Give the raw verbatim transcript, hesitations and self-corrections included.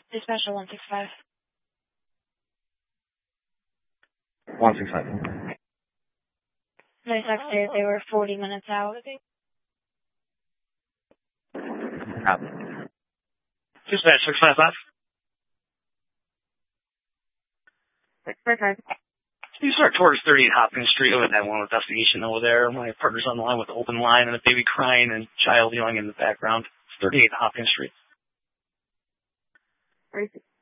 Dispatcher one six five. one six five. They texted they were forty minutes out. Copy. Dispatch six five five. six five five. You start towards thirty-eight Hopkins Street with that one investigation over there. My partner's on the line with the open line and a baby crying and child yelling in the background. It's thirty-eight Hopkins Street. Right.